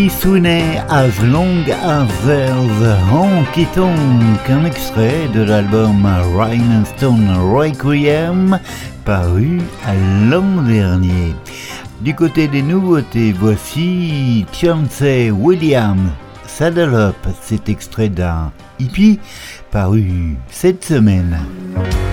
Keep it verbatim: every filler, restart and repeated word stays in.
Sunny as long as there's a honky tonk, un extrait de l'album Rhinestone Stone Requiem, paru l'an dernier. Du côté des nouveautés, voici Chauncey Williams, Saddle Up, cet extrait d'un hippie paru cette semaine.